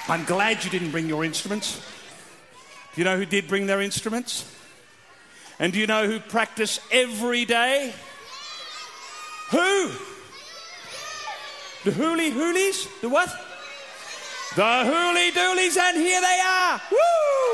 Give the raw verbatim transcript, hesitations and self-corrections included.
I'm glad you didn't bring your instruments. Do you know who did bring their instruments? And do you know who practice every day? Who? The hooly hoolies? The what? The hooly doolies, and here they are. Woo!